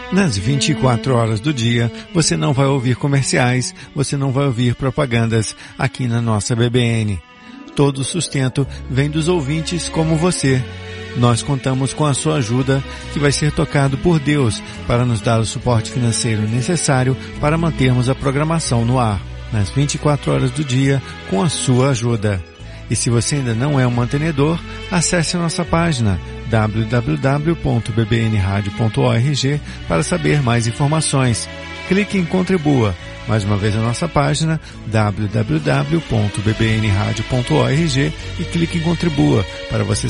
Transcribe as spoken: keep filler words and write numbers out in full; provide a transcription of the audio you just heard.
Nas vinte e quatro horas do dia, você não vai ouvir comerciais, você não vai ouvir propagandas aqui na nossa B B N. Todo o sustento vem dos ouvintes como você. Nós contamos com a sua ajuda, que vai ser tocado por Deus para nos dar o suporte financeiro necessário para mantermos a programação no ar, nas vinte e quatro horas do dia, com a sua ajuda. E se você ainda não é um mantenedor, acesse a nossa página w w w ponto b b n radio ponto org para saber mais informações. Clique em Contribua. Mais uma vez a nossa página w w w ponto b b n radio ponto org e clique em Contribua para você